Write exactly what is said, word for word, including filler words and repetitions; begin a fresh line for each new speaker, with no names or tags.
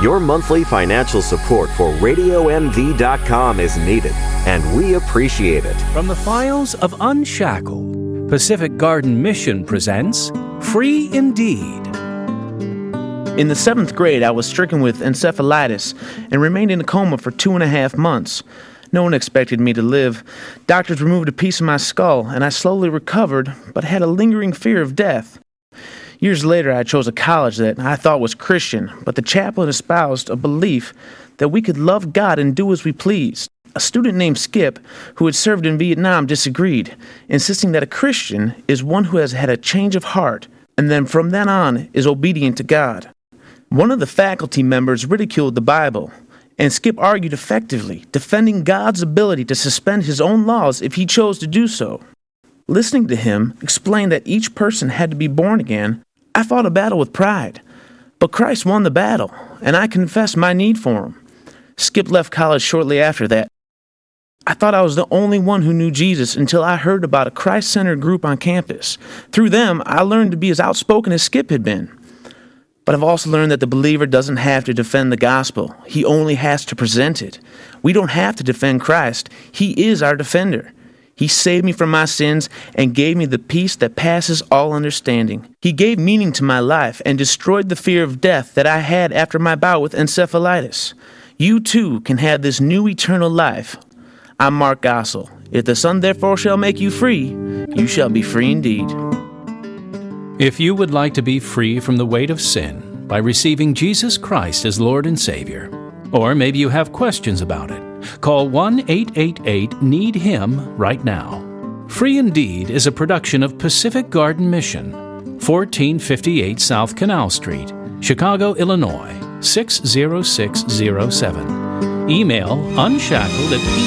Your monthly financial support for radio m v dot com is needed, and we appreciate it.
From the files of Unshackled, Pacific Garden Mission presents Free Indeed.
In the seventh grade, I was stricken with encephalitis and remained in a coma for two and a half months. No one expected me to live. Doctors removed a piece of my skull, and I slowly recovered, but had a lingering fear of death. Years later, I chose a college that I thought was Christian, but the chaplain espoused a belief that we could love God and do as we pleased. A student named Skip, who had served in Vietnam, disagreed, insisting that a Christian is one who has had a change of heart, and then from then on is obedient to God. One of the faculty members ridiculed the Bible, and Skip argued effectively, defending God's ability to suspend his own laws if he chose to do so. Listening to him explain that each person had to be born again, I fought a battle with pride. But Christ won the battle, and I confessed my need for him. Skip left college shortly after that. I thought I was the only one who knew Jesus until I heard about a Christ-centered group on campus. Through them, I learned to be as outspoken as Skip had been. But I've also learned that the believer doesn't have to defend the gospel. He only has to present it. We don't have to defend Christ. He is our defender. He saved me from my sins and gave me the peace that passes all understanding. He gave meaning to my life and destroyed the fear of death that I had after my bout with encephalitis. You too can have this new eternal life. I'm Mark Gossel. If the Son therefore shall make you free, you shall be free indeed.
If you would like to be free from the weight of sin by receiving Jesus Christ as Lord and Savior, or maybe you have questions about it, call one eight eight eight need him right now. Free Indeed is a production of Pacific Garden Mission, fourteen fifty-eight South Canal Street, Chicago, Illinois, six zero six zero seven. Email unshackled at